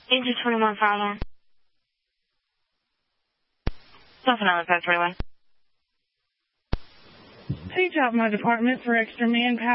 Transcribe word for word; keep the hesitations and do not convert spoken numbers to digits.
Agent twenty-one, fire alarm. Delta nine five twenty-one. Page out my department for extra manpower.